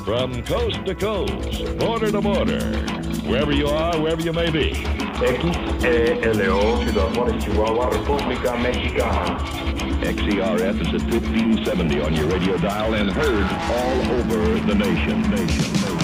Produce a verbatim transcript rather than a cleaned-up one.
From coast to coast, border to border, wherever you are, wherever you may be. X E L O, Ciudad Chihuahua, República Mexicana. X E R F is at fifteen seventy on your radio dial and heard all over the nation. nation.